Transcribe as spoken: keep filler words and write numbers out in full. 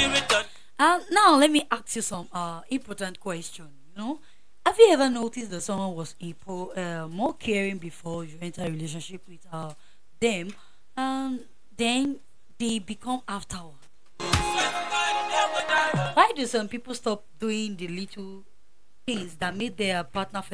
Um, now let me ask you some uh important question. You know, have you ever noticed that someone was impo- uh, more caring before you enter a relationship with uh them, um, then they become afterward? Why do some people stop doing the little things that made their partner